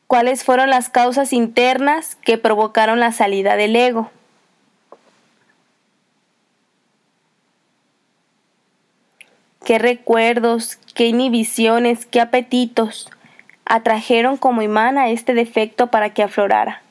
¿Cuáles fueron las causas internas que provocaron la salida del ego? ¿Qué recuerdos, qué inhibiciones, qué apetitos atrajeron como imán a este defecto para que aflorara?